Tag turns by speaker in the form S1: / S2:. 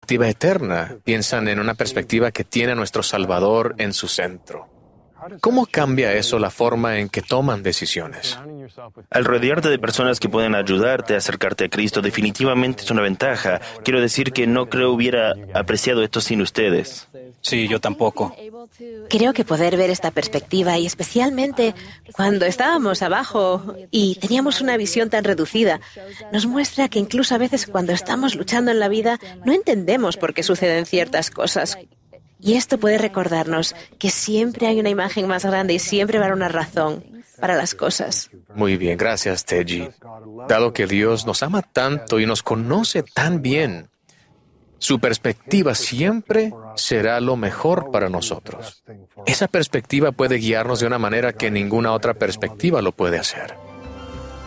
S1: perspectiva eterna, piensan en una perspectiva que tiene a nuestro Salvador en su centro. ¿Cómo cambia eso la forma en que toman decisiones?
S2: Al rodearte de personas que pueden ayudarte a acercarte a Cristo, definitivamente es una ventaja. Quiero decir que no creo hubiera apreciado esto sin ustedes.
S3: Sí, yo tampoco.
S4: Creo que poder ver esta perspectiva, y especialmente cuando estábamos abajo y teníamos una visión tan reducida, nos muestra que incluso a veces cuando estamos luchando en la vida no entendemos por qué suceden ciertas cosas. Y esto puede recordarnos que siempre hay una imagen más grande y siempre va a haber una razón para las cosas.
S1: Muy bien, gracias, Teji. Dado que Dios nos ama tanto y nos conoce tan bien, su perspectiva siempre será lo mejor para nosotros. Esa perspectiva puede guiarnos de una manera que ninguna otra perspectiva lo puede hacer.